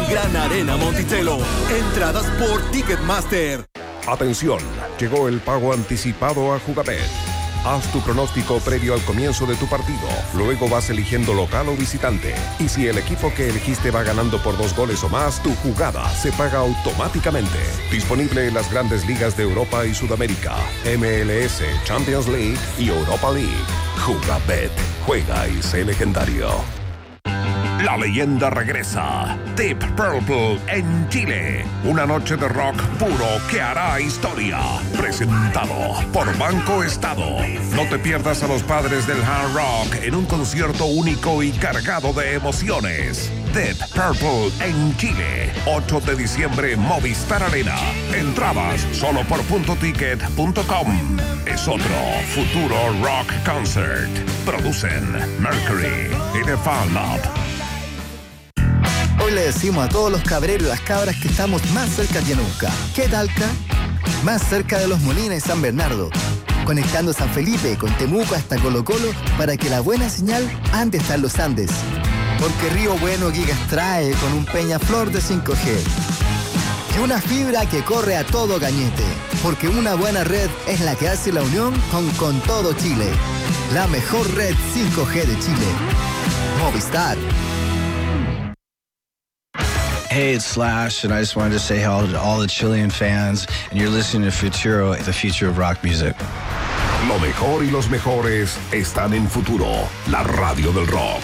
Gran Arena Monticello. Entradas por Ticketmaster. Atención, llegó el pago anticipado a Jugabet. Haz tu pronóstico previo al comienzo de tu partido. Luego vas eligiendo local o visitante. Y si el equipo que elegiste va ganando por 2 goles o más, tu jugada se paga automáticamente. Disponible en las grandes ligas de Europa y Sudamérica, MLS, Champions League y Europa League. Jugabet. Juega y sé legendario. La leyenda regresa. Deep Purple en Chile. Una noche de rock puro que hará historia. Presentado por Banco Estado. No te pierdas a los padres del hard rock en un concierto único y cargado de emociones. Deep Purple en Chile. 8 de diciembre, Movistar Arena. Entradas solo por puntoticket.com. Es otro futuro rock concert. Producen Mercury y The Fan Lab. Hoy le decimos a todos los cabreros y las cabras que estamos más cerca que nunca. ¿Qué talca? Más cerca de Los Molinos y San Bernardo. Conectando San Felipe con Temuco hasta Colo Colo para que la buena señal ande hasta en los Andes. Porque Río Bueno Gigas trae con un Peñaflor de 5G. Y una fibra que corre a todo cañete. Porque una buena red es la que hace la unión con todo Chile. La mejor red 5G de Chile. Movistar. Hey, it's Slash, and I just wanted to say hello to all the Chilean fans, and you're listening to Futuro, the future of rock music. Lo mejor y los mejores están en Futuro, la radio del rock.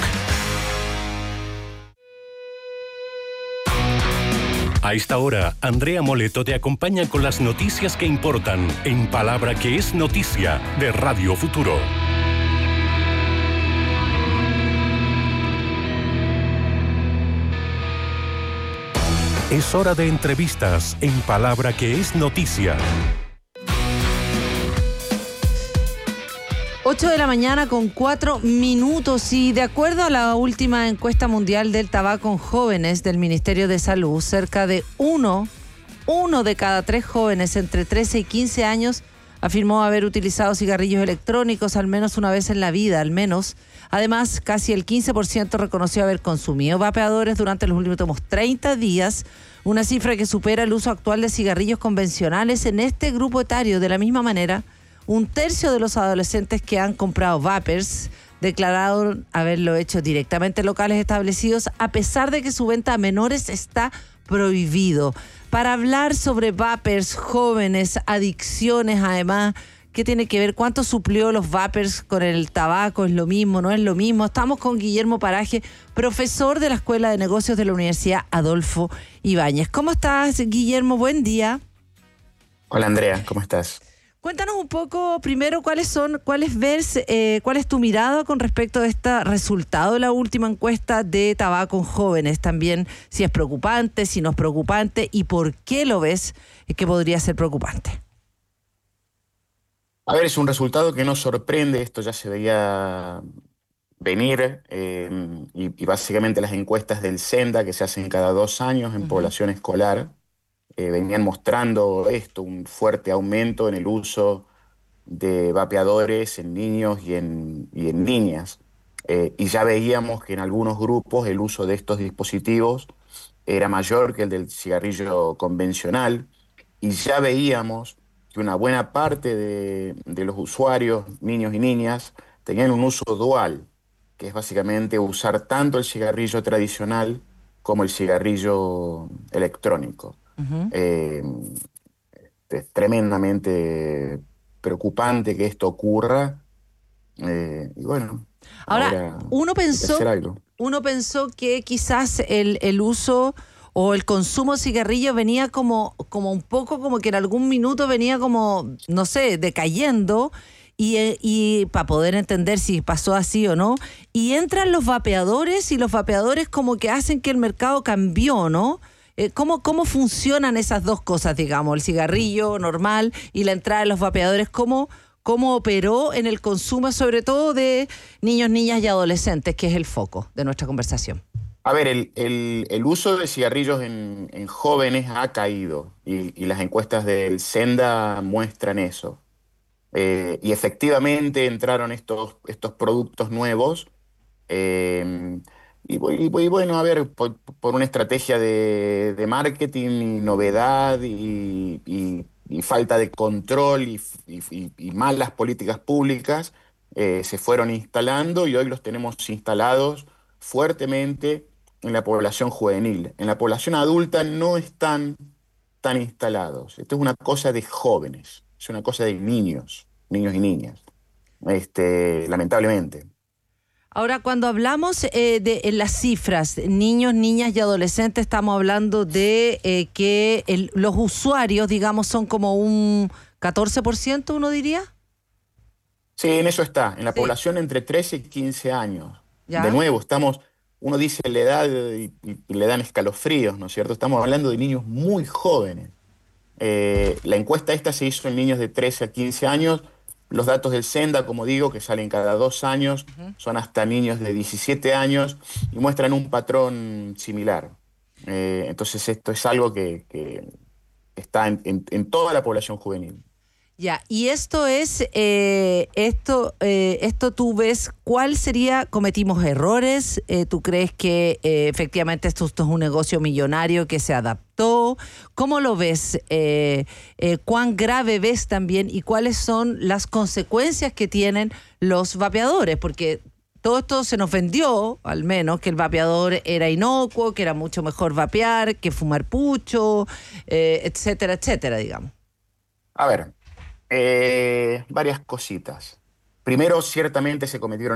A esta hora, Andrea Moleto te acompaña con las noticias que importan en Palabra que es Noticia de Radio Futuro. Es hora de entrevistas en Palabra que es Noticia. 8 de la mañana con 4 minutos y de acuerdo a la última encuesta mundial del tabaco en jóvenes del Ministerio de Salud, cerca de uno de cada 3 jóvenes entre 13 y 15 años afirmó haber utilizado cigarrillos electrónicos al menos una vez en la vida, al menos. Además, casi el 15% reconoció haber consumido vapeadores durante los últimos 30 días, una cifra que supera el uso actual de cigarrillos convencionales en este grupo etario. De la misma manera, 1/3 de los adolescentes que han comprado vapers declararon haberlo hecho directamente en locales establecidos, a pesar de que su venta a menores está prohibido. Para hablar sobre vapers, jóvenes, adicciones, además, ¿qué tiene que ver? ¿Cuánto suplió los vapers con el tabaco? ¿Es lo mismo? ¿No es lo mismo? Estamos con Guillermo Paraje, profesor de la Escuela de Negocios de la Universidad Adolfo Ibáñez. ¿Cómo estás, Guillermo? Buen día. Hola, Andrea, ¿cómo estás? Cuéntanos un poco, primero, cuál es tu mirada con respecto a este resultado de la última encuesta de tabaco en jóvenes. También, si es preocupante, si no es preocupante, y por qué lo ves que podría ser preocupante. A ver, es un resultado que nos sorprende, esto ya se veía venir, y básicamente las encuestas del SENDA, que se hacen cada 2 años en población escolar, venían mostrando esto, un fuerte aumento en el uso de vapeadores en niños y en niñas. Y ya veíamos que en algunos grupos el uso de estos dispositivos era mayor que el del cigarrillo convencional, y ya veíamos que una buena parte de los usuarios, niños y niñas, tenían un uso dual, que es básicamente usar tanto el cigarrillo tradicional como el cigarrillo electrónico. Es tremendamente preocupante que esto ocurra, y bueno, ahora uno pensó que quizás el uso o el consumo de cigarrillos venía como un poco, como que en algún minuto venía como, no sé, decayendo, y para poder entender si pasó así o no, y entran los vapeadores, y los vapeadores como que hacen que el mercado cambió, ¿no? ¿Cómo funcionan esas dos cosas, digamos, el cigarrillo normal y la entrada de los vapeadores? ¿Cómo operó en el consumo, sobre todo de niños, niñas y adolescentes, que es el foco de nuestra conversación? A ver, el uso de cigarrillos en jóvenes ha caído, y las encuestas del SENDA muestran eso. Y efectivamente entraron estos productos nuevos, Bueno, a ver, por una estrategia de marketing y novedad y falta de control y malas políticas públicas, se fueron instalando y hoy los tenemos instalados fuertemente en la población juvenil. En la población adulta no están tan instalados. Esto es una cosa de jóvenes, es una cosa de niños y niñas, lamentablemente. Ahora, cuando hablamos de en las cifras, niños, niñas y adolescentes, estamos hablando de que los usuarios, digamos, son como un 14%, uno diría. Sí, en eso está, en la Sí. población entre 13 y 15 años. ¿Ya? De nuevo, uno dice la edad y le dan escalofríos, ¿no es cierto? Estamos hablando de niños muy jóvenes. La encuesta esta se hizo en niños de 13 a 15 años. Los datos del Senda, como digo, que salen cada 2 años, son hasta niños de 17 años y muestran un patrón similar. Entonces esto es algo que está en toda la población juvenil. Ya, y esto es, esto tú ves, ¿cuál sería? ¿Cometimos errores? ¿Tú crees que efectivamente esto es un negocio millonario que se adaptó? ¿Cómo lo ves? ¿Cuán grave ves también? ¿Y cuáles son las consecuencias que tienen los vapeadores? Porque todo esto se nos vendió, al menos, que el vapeador era inocuo, que era mucho mejor vapear que fumar pucho, etcétera, etcétera, digamos. A ver. Varias cositas. Primero, ciertamente se cometieron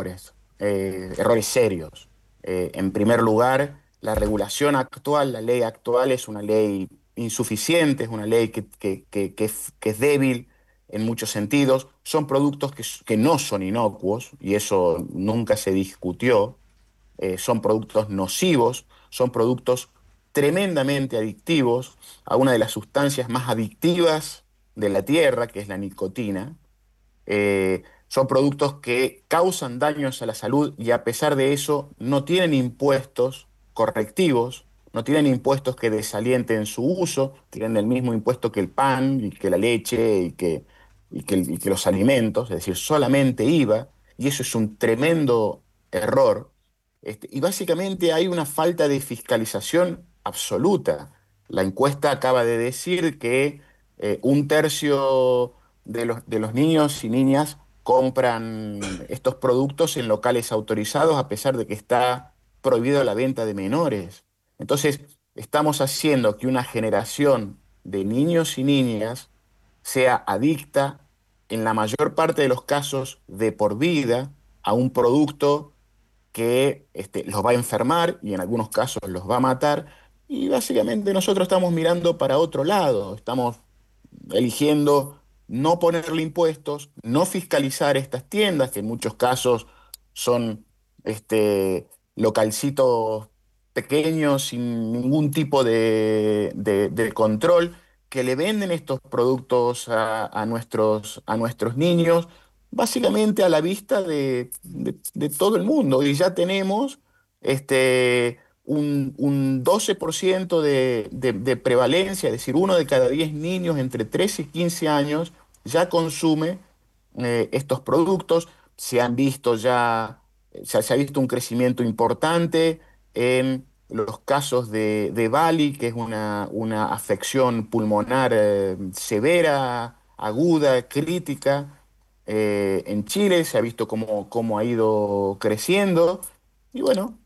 errores serios. En primer lugar, la regulación actual, la ley actual es una ley insuficiente, es una ley que es débil en muchos sentidos. Son productos que no son inocuos, y eso nunca se discutió. Son productos nocivos, son productos tremendamente adictivos a una de las sustancias más adictivas de la tierra, que es la nicotina. Son productos que causan daños a la salud y a pesar de eso no tienen impuestos correctivos, no tienen impuestos que desalienten su uso, tienen el mismo impuesto que el pan y que la leche y que los alimentos, es decir, solamente IVA, y eso es un tremendo error. Y básicamente hay una falta de fiscalización absoluta. La encuesta acaba de decir que un tercio de los niños y niñas compran estos productos en locales autorizados a pesar de que está prohibido la venta de menores. Entonces, estamos haciendo que una generación de niños y niñas sea adicta, en la mayor parte de los casos de por vida, a un producto que los va a enfermar y en algunos casos los va a matar. Y básicamente nosotros estamos mirando para otro lado, estamos eligiendo no ponerle impuestos, no fiscalizar estas tiendas, que en muchos casos son localcitos pequeños sin ningún tipo de control, que le venden estos productos a nuestros niños, básicamente a la vista de todo el mundo. Y ya tenemos un 12% de prevalencia, es decir, 1 de cada 10 niños entre 13 y 15 años ya consume estos productos. Se han visto se ha visto un crecimiento importante en los casos de Bali, que es una afección pulmonar severa, aguda, crítica. En Chile se ha visto cómo ha ido creciendo y bueno,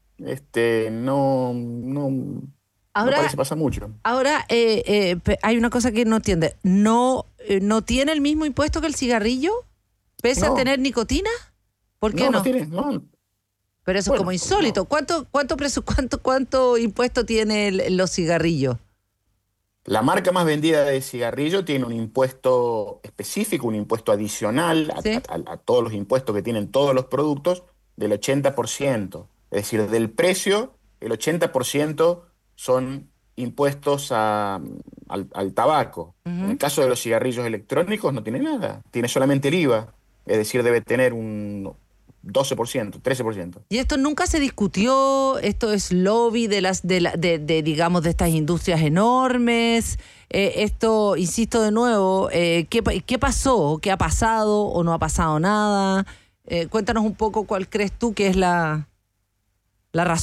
no Ahora, parece pasar mucho. ahora hay una cosa que no entiende. ¿No tiene el mismo impuesto que el cigarrillo? ¿Pese a No. tener nicotina? ¿Por qué no? No tiene, no. Pero eso es Bueno, como insólito. ¿Cuánto impuesto tienen los cigarrillos? La marca más vendida de cigarrillo tiene un impuesto específico, un impuesto adicional ¿Sí? a todos los impuestos que tienen todos los productos del 80%. Es decir, del precio, el 80% son impuestos al tabaco. En el caso de los cigarrillos electrónicos no tiene nada, tiene solamente el IVA. Es decir, debe tener un 12%, 13%. Y esto nunca se discutió, esto es lobby digamos, de estas industrias enormes. Esto, insisto de nuevo, ¿qué pasó? ¿Qué ha pasado o no ha pasado nada? Cuéntanos un poco cuál crees tú que es la La razón